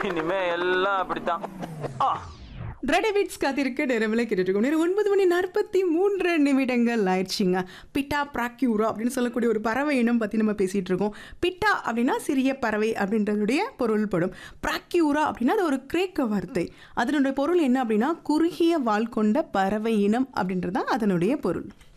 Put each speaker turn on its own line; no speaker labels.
இனிமே எல்லாம் அப்படித்தான்.
ரெடிவிட்ஸ் காத்திருக்க நேரமில்லை கேட்டுருக்கோம். நேரம் 9:43 ஆயிடுச்சுங்க. பிட்டா பிராக்யூரா அப்படின்னு சொல்லக்கூடிய ஒரு பறவை இனம் பற்றி நம்ம பேசிகிட்டு இருக்கோம். பிட்டா அப்படின்னா சிறிய பறவை அப்படின்றதுடைய பொருள்படும். பிராக்யூரா அப்படின்னா அது ஒரு கிரேக்க வார்த்தை. அதனுடைய பொருள் என்ன அப்படின்னா குறுகிய வால் கொண்ட பறவை இனம் அப்படின்றது தான் அதனுடைய பொருள்.